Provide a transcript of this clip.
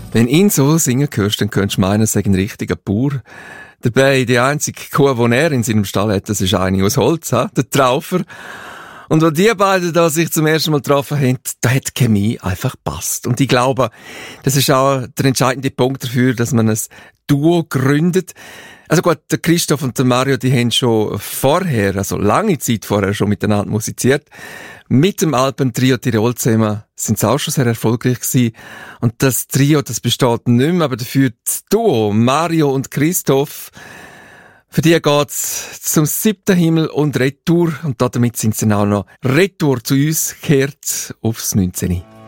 Wenn du ihn so singen hörst, dann könntest du meinen, er sei ein richtiger Bauer. Dabei, die einzige Kuh, die er in seinem Stall hat, das ist eine aus Holz, der Traufer. Und als die beiden da sich zum ersten Mal getroffen haben, da hat die Chemie einfach gepasst. Und ich glaube, das ist auch der entscheidende Punkt dafür, dass man ein Duo gründet. Also gut, der Christoph und der Mario, die haben schon vorher, also lange Zeit vorher schon miteinander musiziert. Mit dem Alpentrio Tirol zusammen sind sie auch schon sehr erfolgreich gewesen. Und das Trio, das besteht nicht mehr, aber dafür das Duo Mario und Christoph, für die geht's zum 7. Himmel und Retour. Und damit sind sie dann auch noch Retour zu uns gekehrt aufs 19.